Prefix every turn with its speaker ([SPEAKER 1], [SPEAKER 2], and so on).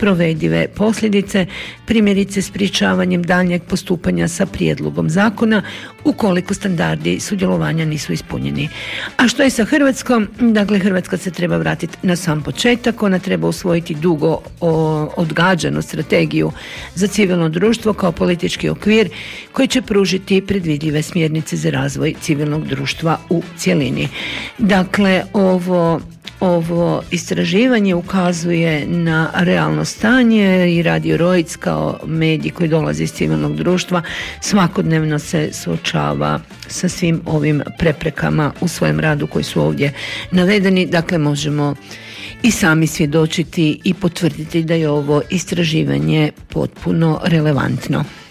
[SPEAKER 1] provedive posljedice, primjerice sprječavanjem daljnjeg postupanja sa prijedlogom zakona ukoliko standardi sudjelovanja nisu ispunjeni. A što je sa Hrvatskom? Dakle, Hrvatska se treba vratiti na sam početak, ona treba usvojiti dugo odgađanu strategiju za civilno društvo kao politički okvir koji će pružiti predvidljive smjernice za razvoj civilnog društva u cjelini. Dakle, ovo istraživanje ukazuje na realno stanje i Radio Rojc kao medij koji dolazi iz civilnog društva svakodnevno se suočava sa svim ovim preprekama u svojem radu koji su ovdje navedeni. Dakle, možemo i sami svjedočiti i potvrditi da je ovo istraživanje potpuno relevantno.